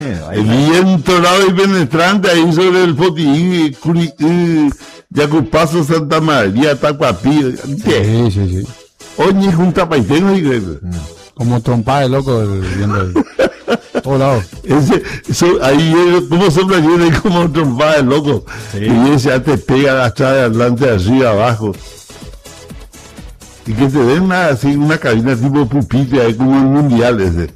Bien torado y penetrante ahí sobre el Potí, Yacupazo, Santa María, Tacuapí. Sí. Oye, junta paitenos y creo. Como trompada de loco viendo ahí. Todos lados. Ahí, como sopla ahí como trompada de loco. Sí. Y ese ya te pega atrás, adelante, arriba, abajo. Y que te den una cabina tipo pupitre ahí como en mundial ese.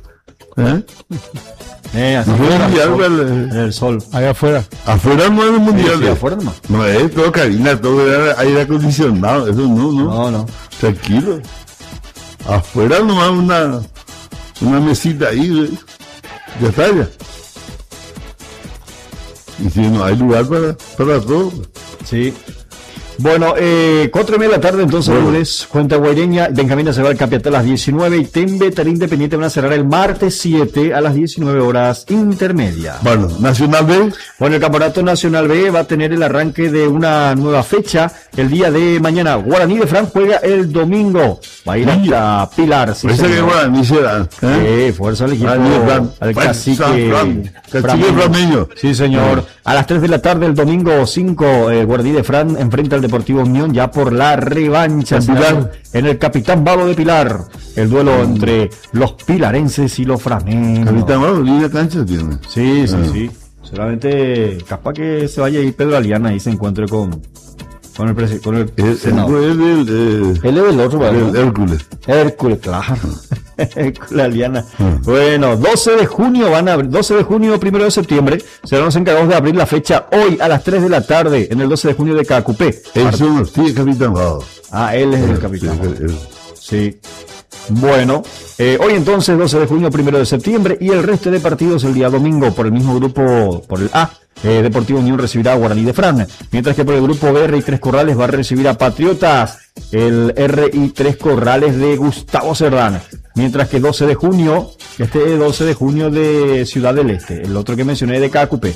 Así mundial, en el sol. Allá afuera. Afuera no es el mundial. Sí, afuera nomás. No es todo cabina, todo era aire acondicionado. Eso no. Tranquilo. Afuera nomás una mesita ahí. Ya está ya. Y si no hay lugar para todo. Sí. Bueno, 4:30 de la tarde, entonces, lunes, Cuenta Guaireña, Benjamín se va al Capiatá a las 19 y Tembe, Taré Independiente van a cerrar el martes 7 a las 19 horas intermedia. Bueno, Nacional B. Bueno, el Campeonato Nacional B va a tener el arranque de una nueva fecha el día de mañana. Guaraní de Fran juega el domingo. Va a ir hasta Pilar. Sí, parece que Guaraní será. Fuerza al equipo. Al cacique Flameño. Sí, señor. A las 3 de la tarde, el domingo 5, Guaraní de Fran enfrenta al Deportivo Unión ya por la revancha en el Capitán Babo de Pilar. El duelo entre los pilarenses y los franeños. Capitán Babo, linda cancha tiene. Sí. Solamente capaz que se vaya a ir Pedro Aliana y se encuentre con el senador. Él es del otro, el Hércules. Hércules, claro. Hércules Aliana. Bueno, 12 de junio, 1 de septiembre, serán los encargados de abrir la fecha hoy a las 3 de la tarde en el 12 de junio de Cacupé. Eso no tiene Capitán Babo. Él es el capitán. Sí. Bueno, hoy entonces 12 de junio, 1 de septiembre y el resto de partidos el día domingo por el mismo grupo, por el A. Deportivo Unión recibirá a Guaraní de Fran, mientras que por el grupo B, RI 3 Corrales va a recibir a Patriotas, el RI 3 Corrales de Gustavo Cerdán, mientras que 12 de junio de Ciudad del Este, el otro que mencioné de KQP,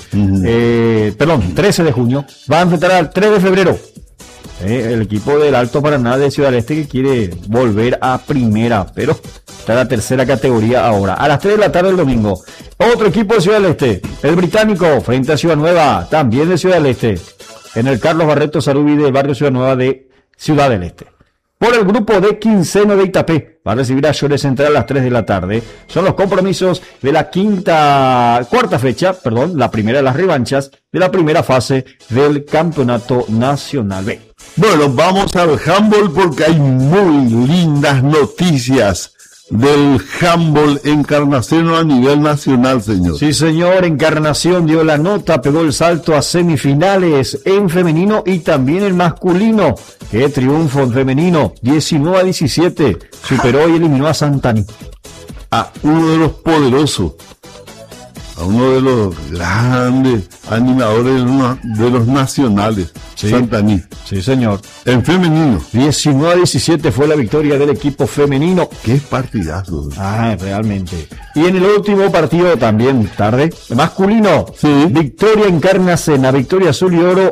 13 de junio, va a enfrentar al 3 de febrero. El equipo del Alto Paraná de Ciudad del Este que quiere volver a primera, pero está en la tercera categoría ahora. A las 3 de la tarde el domingo, otro equipo de Ciudad del Este, el Británico, frente a Ciudad Nueva, también de Ciudad del Este, en el Carlos Barreto Sarubi del barrio Ciudad Nueva de Ciudad del Este. Por el grupo de Quinceno de Itapé, va a recibir a Llores Central a las 3 de la tarde. Son los compromisos de la cuarta fecha, la primera de las revanchas de la primera fase del Campeonato Nacional B. Bueno, vamos al handball porque hay muy lindas noticias del handball Encarnación a nivel nacional, señor. Sí, señor, Encarnación dio la nota, pegó el salto a semifinales en femenino y también en masculino. ¡Qué triunfo en femenino! 19-17, superó y eliminó a Santani. A uno de los poderosos, a uno de los grandes animadores de los nacionales, sí. Santani. Sí, señor. En femenino. 19-17 fue la victoria del equipo femenino. ¡Qué partidazo! Realmente. Y en el último partido, también tarde, masculino, sí. Victoria Encarnacena, victoria azul y oro,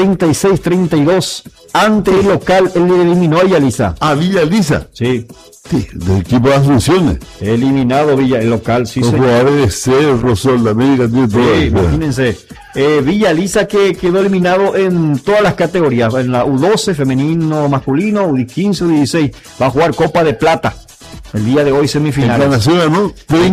36-32, ante el local, él eliminó a Villaliza. ¿A Villaliza? Sí. Sí, del equipo de Asunciones. Eliminado el local, sí, señor. Los jugadores de Cerro, Sol de América, tiene todo. Sí, imagínense. Villaliza que quedó eliminado en todas las categorías, en la U12, femenino, masculino, U15, U16. Va a jugar Copa de Plata. El día de hoy semifinales. Encarnación ganó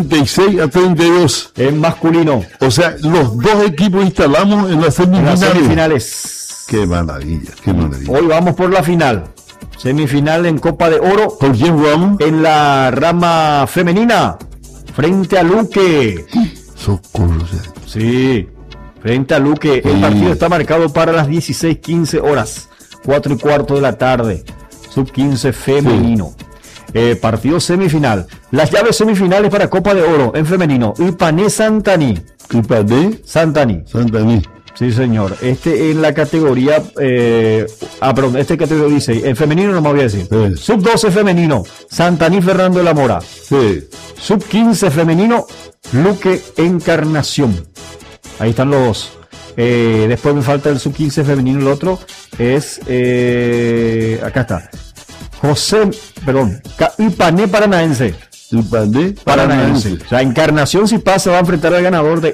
36-32. En masculino. O sea, los dos equipos instalamos en las semifinales. Qué maravilla, qué maravilla. Hoy vamos por la final. Semifinal en Copa de Oro. ¿Con quién vamos? En la rama femenina. Frente a Luque. Socorro. Sí. Frente a Luque. El partido está marcado para las 16:15 horas. 4:15 de la tarde. Sub-15 femenino. Sí. Partido semifinal. Las llaves semifinales para Copa de Oro en femenino. Ipané Santani. ¿Ipané? Santani. Sí, señor. En la categoría... categoría dice... En femenino no me voy a decir. Sí. Sub-12 femenino. Santani Fernando de la Mora. Sí. Sub-15 femenino. Luque Encarnación. Ahí están los... después me falta el sub-15 femenino. El otro es... acá está. Ipané Paranaense. Cipané Paranaense. O sea, Encarnación, si pasa, va a enfrentar al ganador de